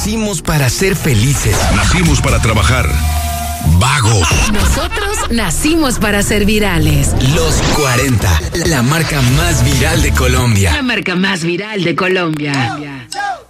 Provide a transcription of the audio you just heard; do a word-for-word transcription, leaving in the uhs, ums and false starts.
Nacimos para ser felices. Nacimos para trabajar. Vagos. Nosotros nacimos para ser virales. Los cuarenta, la marca más viral de Colombia. La marca más viral de Colombia.